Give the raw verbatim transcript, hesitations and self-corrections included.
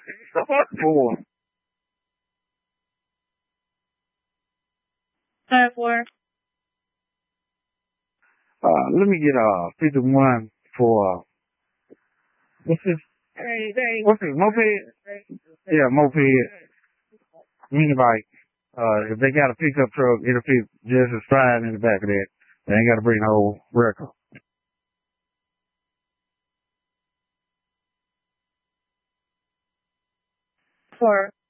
Four. Five four. Uh, let me get uh fifty-one for uh, what's this? Very, very. What's it? Moped? Yeah, moped. Anybody? Uh, if they got a pickup truck, it'll fit just as fine in the back of that. They ain't got to bring the whole record. Four.